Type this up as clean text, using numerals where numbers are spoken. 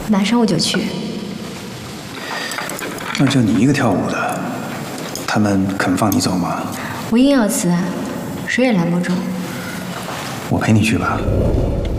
马上我就去。 那就你一个跳舞的，他们肯放你走吗？ 我硬要辞，谁也拦不住。 我陪你去吧。